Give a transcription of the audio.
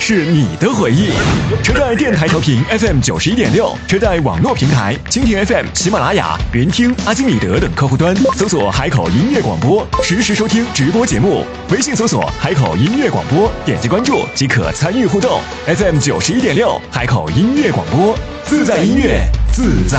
是你的回忆。车贷电台调频 FM91.6，车贷网络平台蜻蜓 FM、喜马拉雅、云听、阿基米德等客户端搜索海口音乐广播，实时收听直播节目。微信搜索海口音乐广播，点击关注即可参与互动。FM91.6，海口音乐广播，自在音乐，自在